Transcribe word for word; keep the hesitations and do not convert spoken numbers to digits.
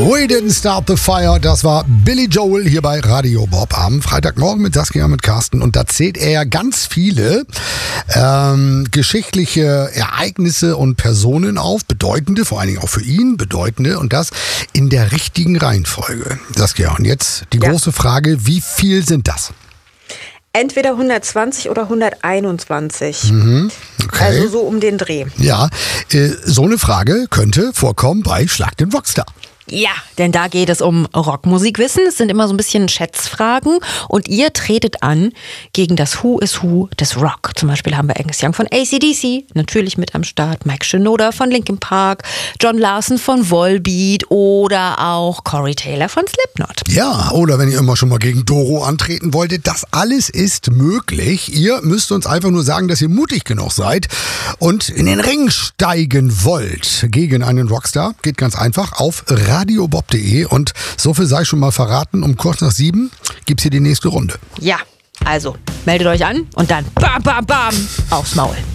We Didn't Start the Fire, das war Billy Joel hier bei Radio Bob am Freitagmorgen mit Saskia, mit Carsten. Und da zählt er ja ganz viele ähm, geschichtliche Ereignisse und Personen auf, bedeutende, vor allen Dingen auch für ihn, bedeutende, und das in der richtigen Reihenfolge. Saskia, und jetzt die ja. große Frage, wie viel sind das? Entweder hundertzwanzig oder hunderteinundzwanzig. Mhm, okay. Also so um den Dreh. Ja, äh, so eine Frage könnte vorkommen bei Schlag den Rockstar. Ja, denn da geht es um Rockmusikwissen. Es sind immer so ein bisschen Schätzfragen und ihr tretet an gegen das Who is Who des Rock. Zum Beispiel haben wir Angus Young von A C D C, natürlich mit am Start, Mike Shinoda von Linkin Park, John Larson von Volbeat oder auch Corey Taylor von Slipknot. Ja, oder wenn ihr immer schon mal gegen Doro antreten wolltet, das alles ist möglich. Ihr müsst uns einfach nur sagen, dass ihr mutig genug seid und in den Ring steigen wollt gegen einen Rockstar. Geht ganz einfach auf radiobob punkt de und so viel sei schon mal verraten, um kurz nach sieben gibt's hier die nächste Runde. Ja, also meldet euch an und dann bam, bam, bam aufs Maul.